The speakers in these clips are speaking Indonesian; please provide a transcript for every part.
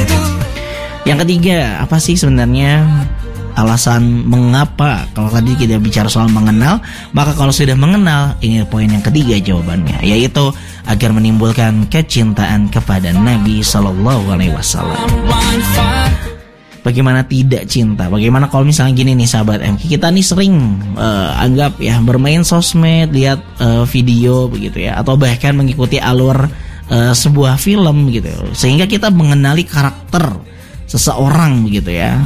Yang ketiga, apa sih sebenarnya alasan mengapa? Kalau tadi kita bicara soal mengenal, maka kalau sudah mengenal, ini poin yang ketiga jawabannya, yaitu agar menimbulkan kecintaan kepada Nabi Sallallahu Alaihi Wasallam. Bagaimana tidak cinta? Bagaimana kalau misalnya gini nih sahabat MK, kita nih sering anggap ya bermain sosmed, lihat video begitu ya, atau bahkan mengikuti alur sebuah film gitu, sehingga kita mengenali karakter seseorang begitu ya,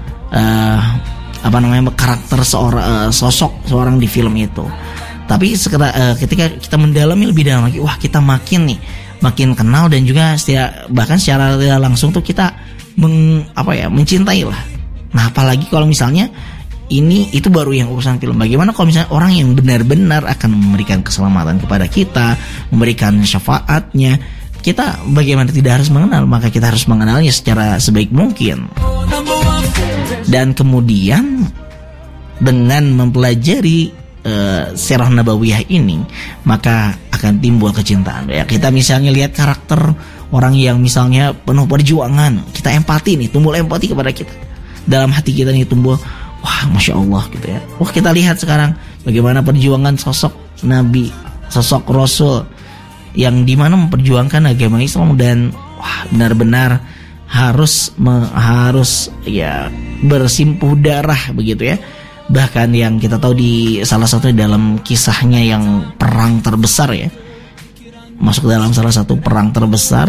karakter sosok seorang di film itu. Tapi ketika kita mendalami lebih dalam lagi, wah kita makin kenal, dan juga bahkan secara tidak langsung tuh kita mencintai lah. Nah apalagi kalau misalnya itu baru yang urusan film. Bagaimana kalau misalnya orang yang benar-benar akan memberikan keselamatan kepada kita, memberikan syafaatnya, kita bagaimana tidak harus mengenal? Maka kita harus mengenalnya secara sebaik mungkin. Dan kemudian dengan mempelajari sirah nabawiyah ini, maka akan timbul kecintaan. Ya, kita misalnya lihat karakter orang yang misalnya penuh perjuangan, kita empati nih, tumbuh empati kepada kita. Dalam hati kita nih tumbuh, wah Masya Allah gitu ya. Wah kita lihat sekarang bagaimana perjuangan sosok Nabi, sosok Rasul, yang dimana memperjuangkan agama Islam, dan wah benar-benar harus ya bersimpuh darah begitu ya. Bahkan yang kita tahu di salah satu dalam kisahnya yang perang terbesar ya, masuk dalam salah satu perang terbesar.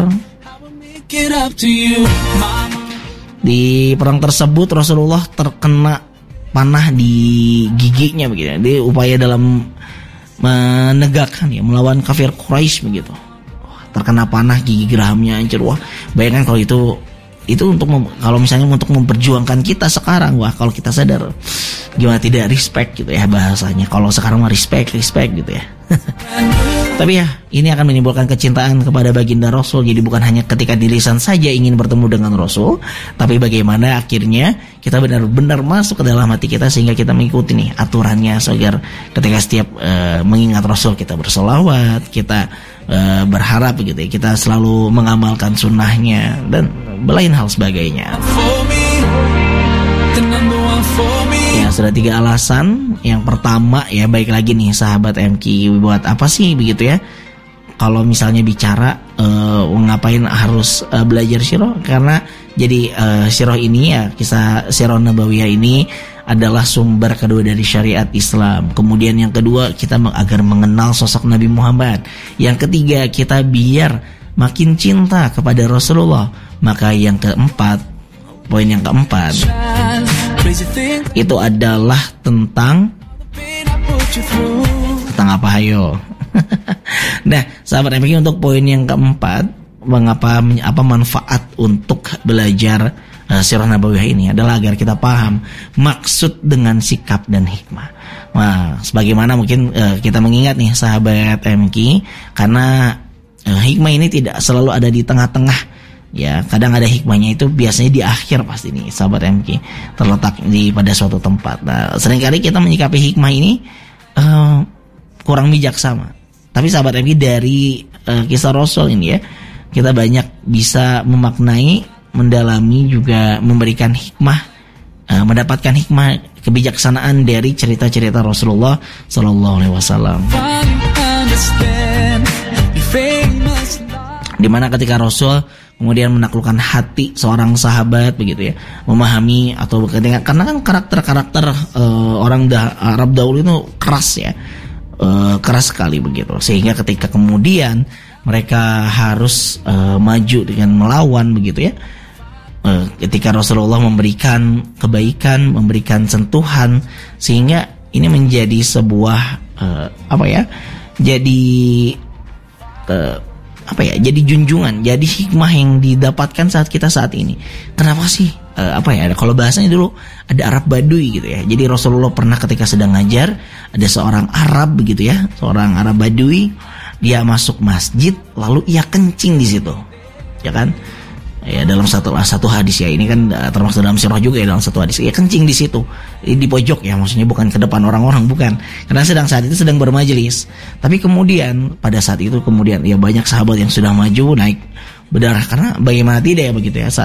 Di perang tersebut Rasulullah terkena panah di giginya begitu ya. Dia upaya dalam menegakkan ya, melawan kafir Quraisy begitu. Terkena panah, gigi gerahamnya hancur. Wah, bayangkan kalau itu kalau misalnya untuk memperjuangkan kita sekarang, wah kalau kita sadar gimana tidak respect gitu ya bahasanya. Kalau sekarang mah respect gitu ya. Tapi ya ini akan menimbulkan kecintaan kepada baginda Rasul. Jadi bukan hanya ketika di lisan saja ingin bertemu dengan Rasul, tapi bagaimana akhirnya kita benar-benar masuk ke dalam hati kita, sehingga kita mengikuti nih aturannya, agar ketika setiap mengingat Rasul kita bersolawat, kita berharap gitu ya, kita selalu mengamalkan sunnahnya dan belain hal sebagainya. Ya sudah 3 alasan. Yang pertama ya, baik lagi nih sahabat MQ, buat apa sih begitu ya kalau misalnya bicara ngapain harus belajar sirah? Karena jadi sirah ini ya, kisah sirah nabawiyah ini adalah sumber kedua dari syariat Islam. Kemudian yang kedua, kita agar mengenal sosok Nabi Muhammad. Yang ketiga, kita biar makin cinta kepada Rasulullah. Maka yang keempat, poin yang keempat itu adalah tentang apa hayo? Nah, sahabat MPK, untuk poin yang keempat, apa manfaat untuk belajar sirah nabawiyah ini adalah agar kita paham maksud dengan sikap dan hikmah. Nah, sebagaimana mungkin kita mengingat nih sahabat MK, karena hikmah ini tidak selalu ada di tengah-tengah. Ya, kadang ada hikmahnya itu biasanya di akhir pasti nih sahabat MK, terletak pada suatu tempat. Nah, seringkali kita menyikapi hikmah ini kurang bijaksana. Tapi sahabat MK, dari kisah Rasul ini ya, kita banyak bisa memaknai, mendalami, juga memberikan hikmah, mendapatkan hikmah kebijaksanaan dari cerita-cerita Rasulullah Sallallahu Alaihi Wasallam. Dimana ketika Rasul kemudian menaklukkan hati seorang sahabat begitu ya, memahami atau karena kan karakter orang Arab dahulu itu keras ya, keras sekali begitu, sehingga ketika kemudian mereka harus maju dengan melawan begitu ya, ketika Rasulullah memberikan kebaikan, memberikan sentuhan, sehingga ini menjadi sebuah jadi junjungan, jadi hikmah yang didapatkan saat ini. Kenapa sih? Kalau bahasanya dulu ada Arab Badui gitu ya. Jadi Rasulullah pernah ketika sedang ngajar, ada seorang Arab begitu ya, seorang Arab Badui, dia masuk masjid lalu ia kencing di situ, ya kan? Ya, dalam satu hadis ya, ini kan termasuk dalam sirah juga ya, dalam satu hadis ya, kencing di situ di pojok ya, maksudnya bukan ke depan orang-orang, bukan, karena saat itu sedang bermajelis. Tapi kemudian pada saat itu kemudian ya banyak sahabat yang sudah maju naik berdarah, karena bagaimana tidak ya begitu ya,